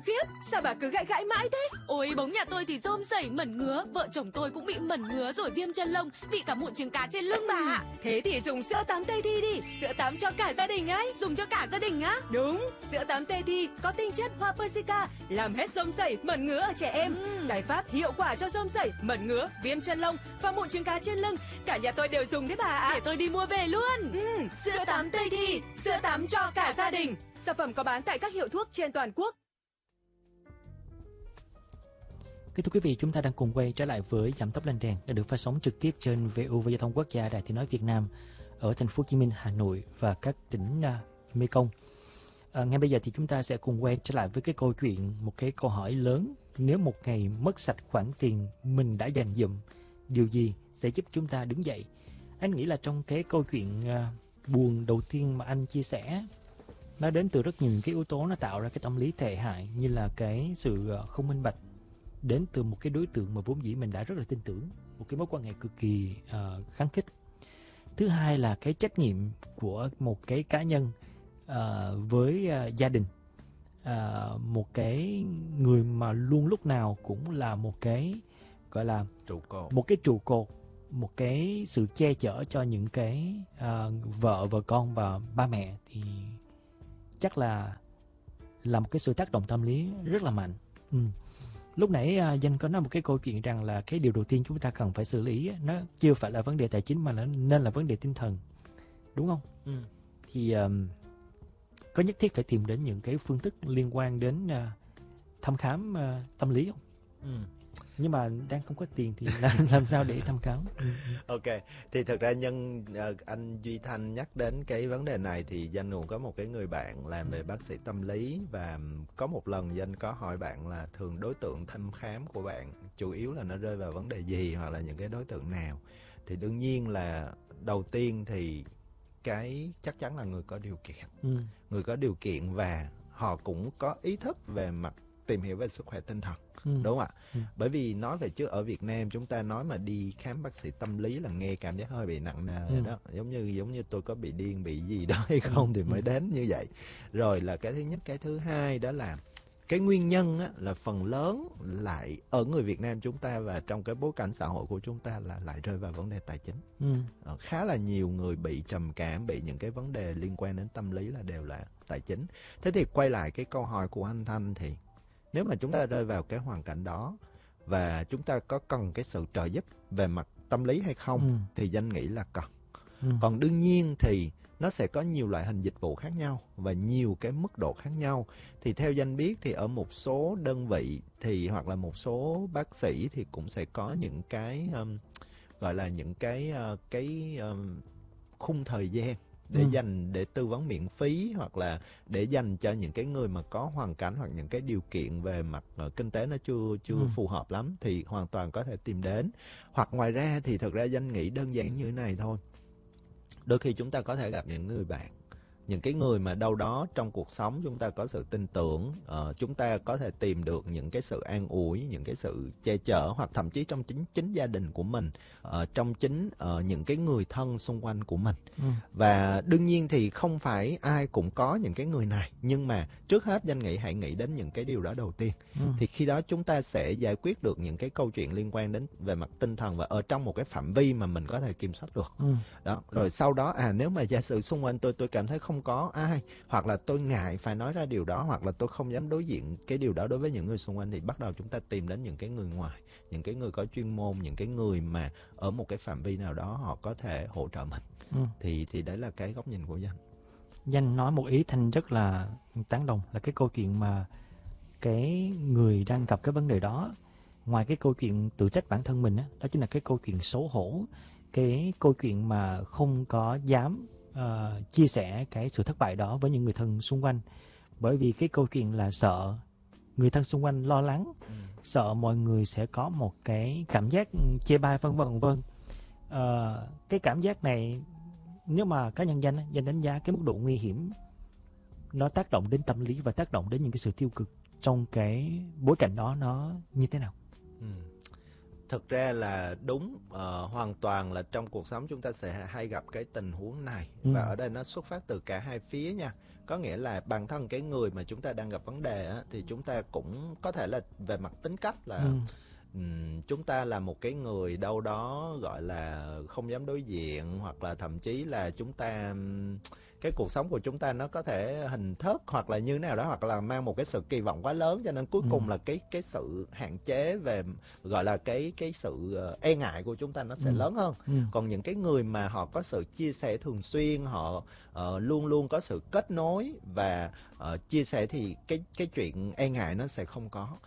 khiếp, sao bà cứ gãi gãi mãi thế? Ôi bóng nhà tôi thì rôm rẩy mẩn ngứa, vợ chồng tôi cũng bị mẩn ngứa rồi viêm chân lông, bị cả mụn trứng cá trên lưng bà ạ. Thế thì dùng sữa tắm Tây Thi đi, sữa tắm cho cả gia đình ấy. Dùng cho cả gia đình á? Đúng, sữa tắm Tây Thi có tinh chất hoa Persica, làm hết rôm rẩy, mẩn ngứa ở trẻ em. Giải pháp hiệu quả cho rôm rẩy, mẩn ngứa, viêm chân lông và mụn trứng cá trên lưng. Cả nhà tôi đều dùng đấy bà ạ. Để tôi đi mua về luôn. Sữa tắm Tây Thi, sữa tắm cho cả gia đình. Sản phẩm có bán tại các hiệu thuốc trên toàn quốc. Kính thưa quý vị, chúng ta đang cùng quay trở lại với Giảm tốc lên đèn đã được phát sóng trực tiếp trên VOV Giao thông Quốc gia Đài Tiếng nói Việt Nam ở thành phố Hồ Chí Minh, Hà Nội và các tỉnh Mekong. Ngay bây giờ thì chúng ta sẽ cùng quay trở lại với cái câu chuyện, một cái câu hỏi lớn. Nếu một ngày mất sạch khoản tiền mình đã dành dụm, điều gì sẽ giúp chúng ta đứng dậy? Anh nghĩ là trong cái câu chuyện buồn đầu tiên mà anh chia sẻ, nó đến từ rất nhiều cái yếu tố nó tạo ra cái tâm lý tệ hại, như là cái sự không minh bạch đến từ một cái đối tượng mà vốn dĩ mình đã rất là tin tưởng, một cái mối quan hệ cực kỳ khăng khít. Thứ hai là cái trách nhiệm của một cái cá nhân với gia đình, một cái người mà luôn lúc nào cũng là một cái gọi là một cái trụ cột, một cái sự che chở cho những cái vợ con và ba mẹ, thì chắc là một cái sự tác động tâm lý rất là mạnh. Lúc nãy Danh có nói một cái câu chuyện rằng là cái điều đầu tiên chúng ta cần phải xử lý nó chưa phải là vấn đề tài chính mà nó nên là vấn đề tinh thần, đúng không? Thì có nhất thiết phải tìm đến những cái phương thức liên quan đến thăm khám tâm lý không? Nhưng mà đang không có tiền thì làm sao để thăm khám? Ok, thì thực ra anh Duy Thanh nhắc đến cái vấn đề này thì Danh cũng có một cái người bạn làm về bác sĩ tâm lý, và có một lần Danh có hỏi bạn là thường đối tượng thăm khám của bạn chủ yếu là nó rơi vào vấn đề gì, hoặc là những cái đối tượng nào. Thì đương nhiên là đầu tiên thì cái chắc chắn là người có điều kiện, người có điều kiện và họ cũng có ý thức về mặt tìm hiểu về sức khỏe tinh thần, đúng không ạ? Bởi vì nói về chứ ở Việt Nam chúng ta nói mà đi khám bác sĩ tâm lý là nghe cảm giác hơi bị nặng nề đó, giống như tôi có bị điên bị gì đó hay không thì mới đến như vậy. Rồi là cái thứ nhất. Cái thứ hai đó là cái nguyên nhân á, là phần lớn lại ở người Việt Nam chúng ta và trong cái bối cảnh xã hội của chúng ta là lại rơi vào vấn đề tài chính. Khá là nhiều người bị trầm cảm, bị những cái vấn đề liên quan đến tâm lý là đều là tài chính. Thế thì quay lại cái câu hỏi của anh Thanh, thì nếu mà chúng ta rơi vào cái hoàn cảnh đó và chúng ta có cần cái sự trợ giúp về mặt tâm lý hay không, thì Danh nghĩ là cần. Còn đương nhiên thì nó sẽ có nhiều loại hình dịch vụ khác nhau và nhiều cái mức độ khác nhau. Thì theo Danh biết thì ở một số đơn vị thì hoặc là một số bác sĩ thì cũng sẽ có những cái gọi là những cái khung thời gian để dành để tư vấn miễn phí, hoặc là để dành cho những cái người mà có hoàn cảnh hoặc những cái điều kiện về mặt kinh tế nó chưa phù hợp lắm, thì hoàn toàn có thể tìm đến. Hoặc ngoài ra thì thực ra Danh nghĩ đơn giản như thế này thôi. Đôi khi chúng ta có thể gặp những người bạn, những cái người mà đâu đó trong cuộc sống chúng ta có sự tin tưởng, chúng ta có thể tìm được những cái sự an ủi, những cái sự che chở, hoặc thậm chí trong chính gia đình của mình, trong chính những cái người thân xung quanh của mình. Và đương nhiên thì không phải ai cũng có những cái người này, nhưng mà trước hết Danh nghĩ hãy nghĩ đến những cái điều đó đầu tiên. Thì khi đó chúng ta sẽ giải quyết được những cái câu chuyện liên quan đến về mặt tinh thần và ở trong một cái phạm vi mà mình có thể kiểm soát được. Đó. Rồi sau đó nếu mà giả sử xung quanh tôi cảm thấy không có ai, hoặc là tôi ngại phải nói ra điều đó, hoặc là tôi không dám đối diện cái điều đó đối với những người xung quanh, thì bắt đầu chúng ta tìm đến những cái người ngoài, những cái người có chuyên môn, những cái người mà ở một cái phạm vi nào đó họ có thể hỗ trợ mình. Thì đấy là cái góc nhìn của Danh. Danh nói một ý Thanh rất là tán đồng, là cái câu chuyện mà cái người đang gặp cái vấn đề đó, ngoài cái câu chuyện tự trách bản thân mình đó chính là cái câu chuyện xấu hổ, cái câu chuyện mà không có dám chia sẻ cái sự thất bại đó với những người thân xung quanh, bởi vì cái câu chuyện là sợ người thân xung quanh lo lắng, sợ mọi người sẽ có một cái cảm giác chê bai vân vân. Cái cảm giác này nếu mà cá nhân Danh đánh giá cái mức độ nguy hiểm nó tác động đến tâm lý và tác động đến những cái sự tiêu cực trong cái bối cảnh đó nó như thế nào? Thực ra là đúng, hoàn toàn là trong cuộc sống chúng ta sẽ hay gặp cái tình huống này. Và ở đây nó xuất phát từ cả hai phía nha. Có nghĩa là bản thân cái người mà chúng ta đang gặp vấn đề á, thì chúng ta cũng có thể là về mặt tính cách là chúng ta là một cái người đâu đó gọi là không dám đối diện, hoặc là thậm chí là chúng ta cái cuộc sống của chúng ta nó có thể hình thức hoặc là như thế nào đó, hoặc là mang một cái sự kỳ vọng quá lớn, cho nên cuối cùng là cái sự hạn chế về gọi là cái sự e ngại của chúng ta nó sẽ lớn hơn. Còn những cái người mà họ có sự chia sẻ thường xuyên, họ luôn luôn có sự kết nối và chia sẻ thì cái chuyện e ngại nó sẽ không có.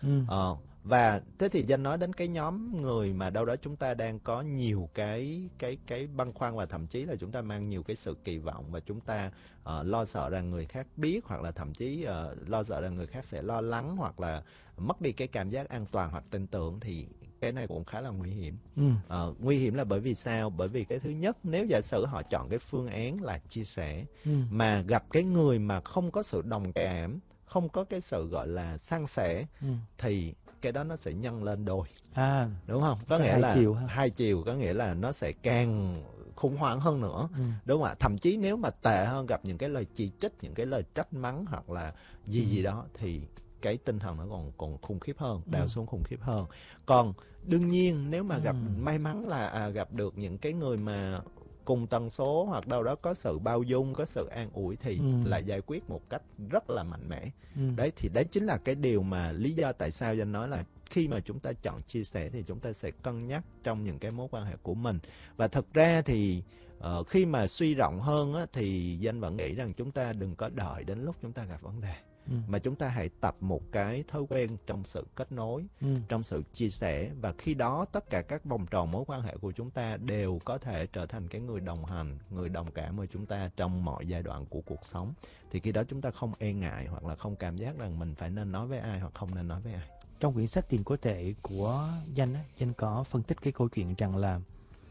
Và thế thì Danh nói đến cái nhóm người mà đâu đó chúng ta đang có nhiều cái băn khoăn, và thậm chí là chúng ta mang nhiều cái sự kỳ vọng, và chúng ta lo sợ rằng người khác biết, hoặc là thậm chí lo sợ rằng người khác sẽ lo lắng, hoặc là mất đi cái cảm giác an toàn hoặc tin tưởng, thì cái này cũng khá là nguy hiểm. Nguy hiểm là bởi vì sao? Bởi vì cái thứ nhất, nếu giả sử họ chọn cái phương án là chia sẻ mà gặp cái người mà không có sự đồng cảm, không có cái sự gọi là san sẻ, thì cái đó nó sẽ nhân lên đôi. Đúng không? Có nghĩa là hai chiều, có nghĩa là nó sẽ càng khủng hoảng hơn nữa. Đúng không ạ? Thậm chí nếu mà tệ hơn, gặp những cái lời chỉ trích, những cái lời trách mắng hoặc là gì đó, thì cái tinh thần nó còn khủng khiếp hơn, đào xuống khủng khiếp hơn. Còn đương nhiên nếu mà gặp may mắn là gặp được những cái người mà cùng tần số hoặc đâu đó có sự bao dung, có sự an ủi, thì lại giải quyết một cách rất là mạnh mẽ. Đấy, thì đấy chính là cái điều mà lý do tại sao Danh nói là khi mà chúng ta chọn chia sẻ thì chúng ta sẽ cân nhắc trong những cái mối quan hệ của mình. Và thực ra thì khi mà suy rộng hơn á, thì Danh vẫn nghĩ rằng chúng ta đừng có đợi đến lúc chúng ta gặp vấn đề, mà chúng ta hãy tập một cái thói quen trong sự kết nối, trong sự chia sẻ, và khi đó tất cả các vòng tròn mối quan hệ của chúng ta đều có thể trở thành cái người đồng hành, người đồng cảm với chúng ta trong mọi giai đoạn của cuộc sống. Thì khi đó chúng ta không e ngại, hoặc là không cảm giác rằng mình phải nên nói với ai hoặc không nên nói với ai. Trong quyển sách Tiền Của Tệ của Danh á, Danh có phân tích cái câu chuyện rằng là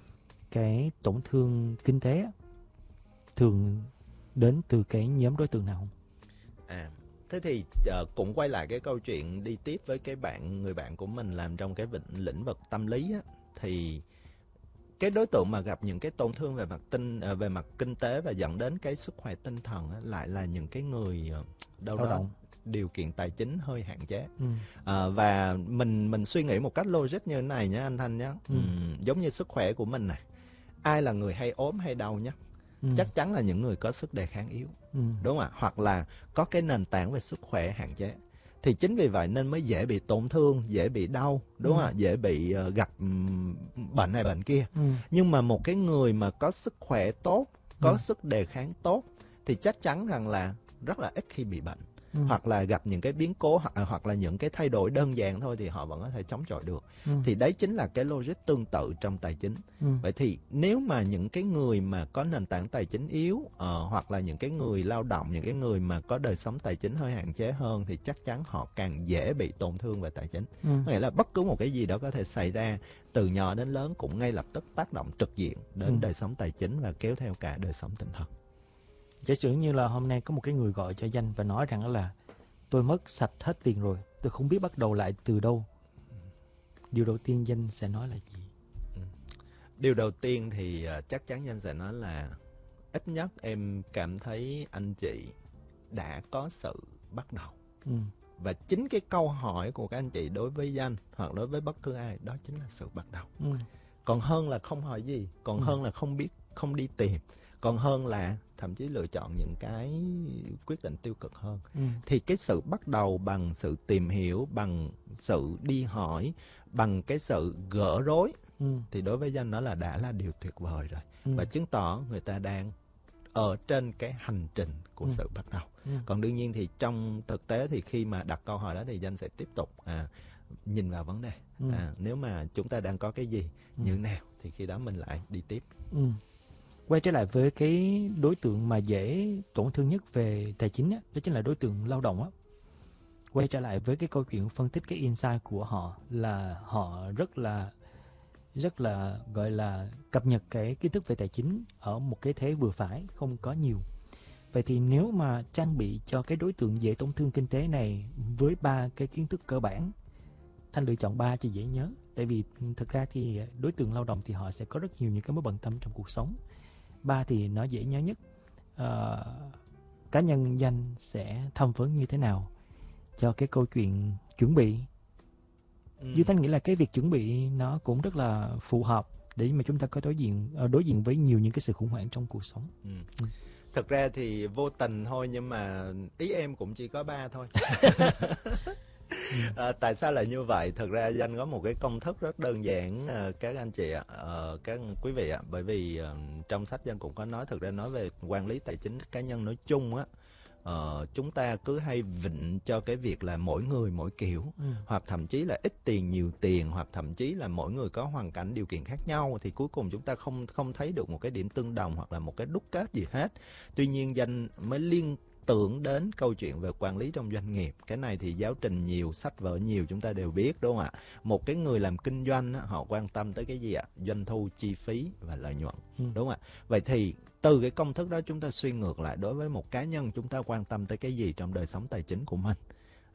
cái tổn thương kinh tế á, thường đến từ cái nhóm đối tượng nào không? Thế thì cũng quay lại cái câu chuyện đi tiếp với cái người bạn của mình làm trong cái lĩnh vực tâm lý á, thì cái đối tượng mà gặp những cái tổn thương về mặt kinh tế và dẫn đến cái sức khỏe tinh thần á, lại là những cái người đâu đó điều kiện tài chính hơi hạn chế. Và mình suy nghĩ một cách logic như thế này nhé anh Thanh nhé. Giống như sức khỏe của mình này, ai là người hay ốm hay đau nhất? Chắc chắn là những người có sức đề kháng yếu, đúng không ạ? Hoặc là có cái nền tảng về sức khỏe hạn chế. Thì chính vì vậy nên mới dễ bị tổn thương, dễ bị đau, đúng không ạ? Dễ bị gặp bệnh này bệnh kia. Nhưng mà một cái người mà có sức khỏe tốt, có sức đề kháng tốt, thì chắc chắn rằng là rất là ít khi bị bệnh. Hoặc là gặp những cái biến cố hoặc là những cái thay đổi đơn giản thôi thì họ vẫn có thể chống chọi được. Thì đấy chính là cái logic tương tự trong tài chính. Vậy thì nếu mà những cái người mà có nền tảng tài chính yếu, hoặc là những cái người lao động, những cái người mà có đời sống tài chính hơi hạn chế hơn, thì chắc chắn họ càng dễ bị tổn thương về tài chính. Nghĩa là bất cứ một cái gì đó có thể xảy ra từ nhỏ đến lớn cũng ngay lập tức tác động trực diện đến đời sống tài chính và kéo theo cả đời sống tinh thần. Giả sử như là hôm nay có một cái người gọi cho Danh và nói rằng là tôi mất sạch hết tiền rồi, tôi không biết bắt đầu lại từ đâu. Điều đầu tiên Danh sẽ nói là gì? Điều đầu tiên thì chắc chắn Danh sẽ nói là ít nhất em cảm thấy anh chị đã có sự bắt đầu. Và chính cái câu hỏi của các anh chị đối với Danh hoặc đối với bất cứ ai, đó chính là sự bắt đầu. Còn hơn là không hỏi gì, còn hơn là không biết, không đi tìm, còn hơn là thậm chí lựa chọn những cái quyết định tiêu cực hơn. Thì cái sự bắt đầu bằng sự tìm hiểu, bằng sự đi hỏi, bằng cái sự gỡ rối, thì đối với Danh nó là đã là điều tuyệt vời rồi. Và chứng tỏ người ta đang ở trên cái hành trình của sự bắt đầu. Còn đương nhiên thì trong thực tế thì khi mà đặt câu hỏi đó thì Danh sẽ tiếp tục nhìn vào vấn đề. Nếu mà chúng ta đang có cái gì, như thế nào, thì khi đó mình lại đi tiếp. Quay trở lại với cái đối tượng mà dễ tổn thương nhất về tài chính á, đó chính là đối tượng lao động á. Quay trở lại với cái câu chuyện phân tích cái insight của họ là họ rất là gọi là cập nhật cái kiến thức về tài chính ở một cái thế vừa phải, không có nhiều. Vậy thì nếu mà trang bị cho cái đối tượng dễ tổn thương kinh tế này với 3 cái kiến thức cơ bản, Thanh lựa chọn 3 cho dễ nhớ. Tại vì thực ra thì đối tượng lao động thì họ sẽ có rất nhiều những cái mối bận tâm trong cuộc sống. 3 thì nó dễ nhớ nhất. cá nhân Danh sẽ tham vấn như thế nào cho cái câu chuyện chuẩn bị? Duy Thanh nghĩ là cái việc chuẩn bị nó cũng rất là phù hợp để mà chúng ta có đối diện với nhiều những cái sự khủng hoảng trong cuộc sống. Thực ra thì vô tình thôi, nhưng mà ý em cũng chỉ có 3 thôi. Tại sao lại như vậy? Thực ra Danh có một cái công thức rất đơn giản, các anh chị ạ, các quý vị ạ. Bởi vì trong sách Danh cũng có nói, thực ra nói về quản lý tài chính cá nhân nói chung á, chúng ta cứ hay vịnh cho cái việc là mỗi người mỗi kiểu, hoặc thậm chí là ít tiền nhiều tiền, hoặc thậm chí là mỗi người có hoàn cảnh điều kiện khác nhau, thì cuối cùng chúng ta không thấy được một cái điểm tương đồng hoặc là một cái đúc kết gì hết. Tuy nhiên Danh mới liên tưởng đến câu chuyện về quản lý trong doanh nghiệp. Cái này thì giáo trình nhiều, sách vở nhiều, chúng ta đều biết, đúng không ạ? Một cái người làm kinh doanh họ quan tâm tới cái gì ạ? Doanh thu, chi phí và lợi nhuận, đúng không ạ? Vậy thì từ cái công thức đó chúng ta suy ngược lại, đối với một cá nhân chúng ta quan tâm tới cái gì trong đời sống tài chính của mình?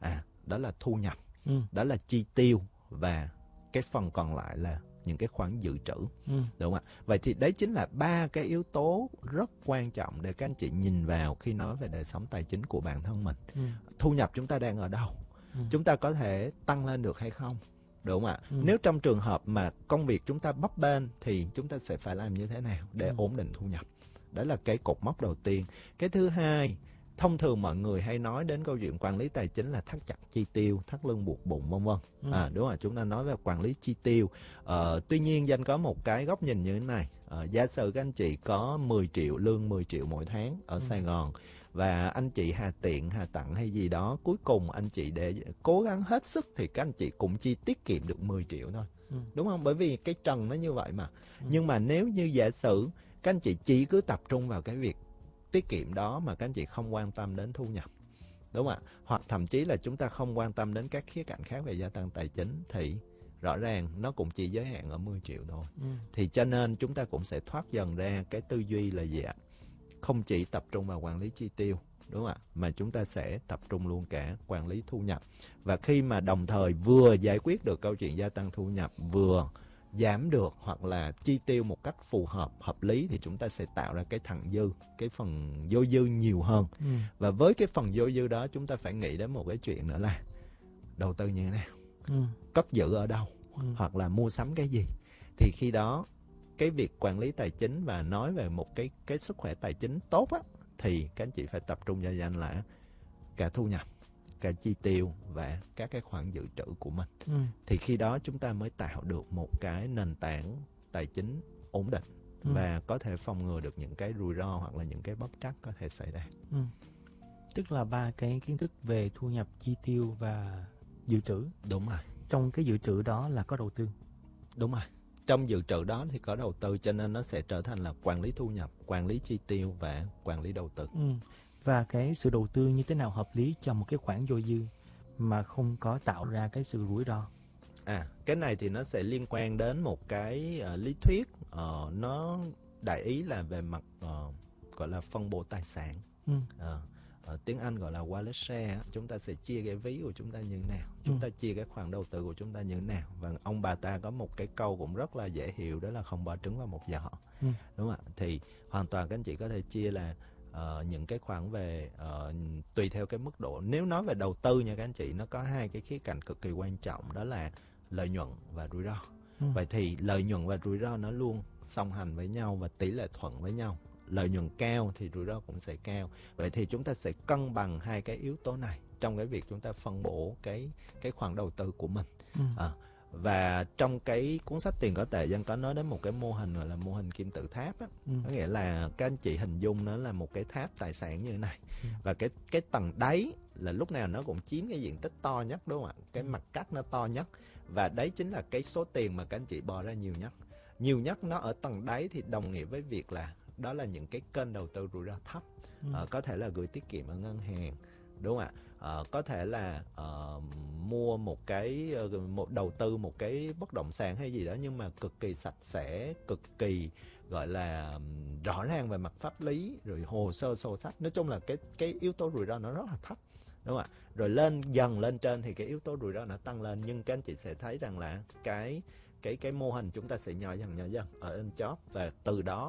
Đó là thu nhập, đó là chi tiêu, và cái phần còn lại là những cái khoản dự trữ, đúng không ạ? Vậy thì đấy chính là 3 cái yếu tố rất quan trọng để các anh chị nhìn vào khi nói về đời sống tài chính của bản thân mình. Thu nhập chúng ta đang ở đâu? Chúng ta có thể tăng lên được hay không? Đúng không ạ? Nếu trong trường hợp mà công việc chúng ta bấp bênh thì chúng ta sẽ phải làm như thế nào để ổn định thu nhập? Đó là cái cột mốc đầu tiên. Cái thứ hai, thông thường mọi người hay nói đến câu chuyện quản lý tài chính là thắt chặt chi tiêu, thắt lưng buộc bụng, vân vân. Đúng rồi, chúng ta nói về quản lý chi tiêu. Tuy nhiên Danh có một cái góc nhìn như thế này. Giả sử các anh chị có 10 triệu, lương 10 triệu mỗi tháng ở Sài Gòn, và anh chị hà tiện, hà tặng hay gì đó, cuối cùng anh chị để cố gắng hết sức thì các anh chị cũng chỉ tiết kiệm được 10 triệu thôi. Đúng không? Bởi vì cái trần nó như vậy mà. Nhưng mà nếu như giả sử các anh chị chỉ cứ tập trung vào cái việc tiết kiệm đó mà các anh chị không quan tâm đến thu nhập, đúng không ạ? Hoặc thậm chí là chúng ta không quan tâm đến các khía cạnh khác về gia tăng tài chính, thì rõ ràng nó cũng chỉ giới hạn ở 10 triệu thôi. Thì cho nên chúng ta cũng sẽ thoát dần ra cái tư duy là gì ạ? Không chỉ tập trung vào quản lý chi tiêu, đúng không ạ? Mà chúng ta sẽ tập trung luôn cả quản lý thu nhập. Và khi mà đồng thời vừa giải quyết được câu chuyện gia tăng thu nhập, vừa giảm được hoặc là chi tiêu một cách phù hợp, hợp lý, thì chúng ta sẽ tạo ra cái thặng dư, cái phần vô dư nhiều hơn. Và với cái phần vô dư đó chúng ta phải nghĩ đến một cái chuyện nữa là đầu tư như thế nào, cất giữ ở đâu, hoặc là mua sắm cái gì. Thì khi đó cái việc quản lý tài chính và nói về một cái sức khỏe tài chính tốt á, thì các anh chị phải tập trung cho Danh là cả thu nhập, cả chi tiêu và các cái khoản dự trữ của mình. Thì khi đó chúng ta mới tạo được một cái nền tảng tài chính ổn định và có thể phòng ngừa được những cái rủi ro hoặc là những cái bất trắc có thể xảy ra. Tức là 3 cái kiến thức về thu nhập, chi tiêu và dự trữ. Đúng rồi. Trong cái dự trữ đó là có đầu tư. Đúng rồi. Trong dự trữ đó thì có đầu tư, cho nên nó sẽ trở thành là quản lý thu nhập, quản lý chi tiêu và quản lý đầu tư. Và cái sự đầu tư như thế nào hợp lý cho một cái khoản dôi dư mà không có tạo ra cái sự rủi ro? Cái này thì nó sẽ liên quan đến một cái lý thuyết, nó đại ý là về mặt gọi là phân bổ tài sản. Tiếng Anh gọi là wallet share. Chúng ta sẽ chia cái ví của chúng ta như thế nào, chúng ta chia cái khoản đầu tư của chúng ta như thế nào. Và ông bà ta có một cái câu cũng rất là dễ hiểu, đó là không bỏ trứng vào một giỏ. Đúng không ạ? Thì hoàn toàn các anh chị có thể chia là những cái khoản về tùy theo cái mức độ. Nếu nói về đầu tư nha các anh chị, nó có 2 cái khía cạnh cực kỳ quan trọng, đó là lợi nhuận và rủi ro. Vậy thì lợi nhuận và rủi ro nó luôn song hành với nhau và tỷ lệ thuận với nhau. Lợi nhuận cao thì rủi ro cũng sẽ cao. Vậy thì chúng ta sẽ cân bằng 2 cái yếu tố này trong cái việc chúng ta phân bổ cái khoản đầu tư của mình. Và trong cái cuốn sách Tiền Có Tệ, Danh có nói đến một cái mô hình gọi là mô hình kim tự tháp á. Có nghĩa là các anh chị hình dung nó là một cái tháp tài sản như thế này. Và cái tầng đáy là lúc nào nó cũng chiếm cái diện tích to nhất, đúng không ạ? Cái mặt cắt nó to nhất. Và đấy chính là cái số tiền mà các anh chị bỏ ra nhiều nhất. Nhiều nhất nó ở tầng đáy thì đồng nghĩa với việc là đó là những cái kênh đầu tư rủi ro thấp. Có thể là gửi tiết kiệm ở ngân hàng, đúng không ạ? Có thể là mua một đầu tư một cái bất động sản hay gì đó, nhưng mà cực kỳ sạch sẽ, cực kỳ gọi là rõ ràng về mặt pháp lý, rồi hồ sơ sổ sách. Nói chung là cái yếu tố rủi ro nó rất là thấp, đúng không ạ? Rồi dần lên trên thì cái yếu tố rủi ro nó tăng lên. Nhưng các anh chị sẽ thấy rằng là cái mô hình chúng ta sẽ nhỏ dần ở trên chóp, và từ đó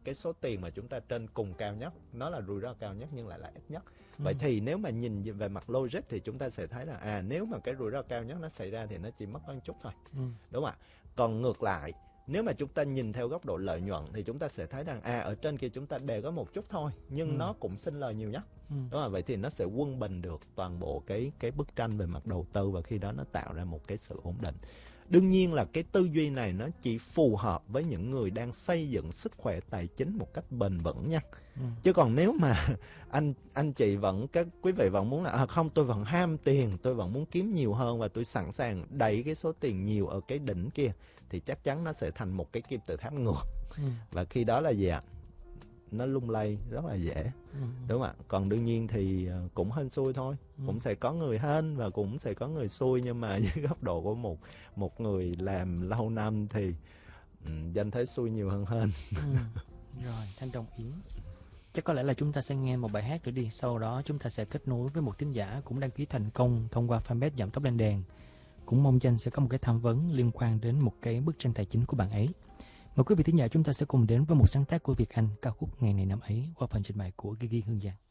cái số tiền mà chúng ta trên cùng cao nhất, nó là rủi ro cao nhất nhưng lại là ít nhất. Vậy thì nếu mà nhìn về mặt logic thì chúng ta sẽ thấy là nếu mà cái rủi ro cao nhất nó xảy ra thì nó chỉ mất có một chút thôi, đúng không ạ? Còn ngược lại, nếu mà chúng ta nhìn theo góc độ lợi nhuận thì chúng ta sẽ thấy rằng ở trên kia chúng ta đều có một chút thôi nhưng nó cũng sinh lời nhiều nhất, đúng không? Vậy thì nó sẽ quân bình được toàn bộ cái bức tranh về mặt đầu tư, và khi đó nó tạo ra một cái sự ổn định. Đương nhiên là cái tư duy này nó chỉ phù hợp với những người đang xây dựng sức khỏe tài chính một cách bền vững nha. Chứ còn nếu mà anh chị các quý vị vẫn muốn là không, tôi vẫn ham tiền, tôi vẫn muốn kiếm nhiều hơn và tôi sẵn sàng đẩy cái số tiền nhiều ở cái đỉnh kia, thì chắc chắn nó sẽ thành một cái kim tự tháp ngược. Và khi đó là gì ạ? Nó lung lay rất là dễ, đúng không ạ? Còn đương nhiên thì cũng hên xui thôi, cũng sẽ có người hên và cũng sẽ có người xui, nhưng mà dưới góc độ của một người làm lâu năm thì Danh thấy xui nhiều hơn hên. Rồi, Thanh đồng ý. Chắc có lẽ là chúng ta sẽ nghe một bài hát nữa đi, sau đó chúng ta sẽ kết nối với một thính giả cũng đăng ký thành công thông qua fanpage Giảm Tốc Lên Đèn. Cũng mong Danh sẽ có một cái tham vấn liên quan đến một cái bức tranh tài chính của bạn ấy. Mời quý vị thính giả chúng ta sẽ cùng đến với một sáng tác của Việt Anh, ca khúc Ngày Này Năm Ấy qua phần trình bày của Gigi Hương Giang.